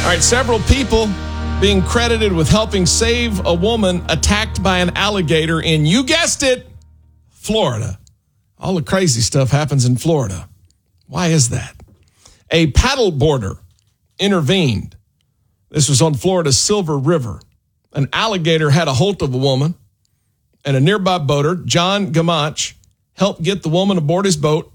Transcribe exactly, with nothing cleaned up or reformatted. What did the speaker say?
right, several people being credited with helping save a woman attacked by an alligator in, you guessed it, Florida. All the crazy stuff happens in Florida. Why is that? A paddleboarder intervened. This was on Florida's Silver River. An alligator had a hold of a woman, and a nearby boater, John Gamach, helped get the woman aboard his boat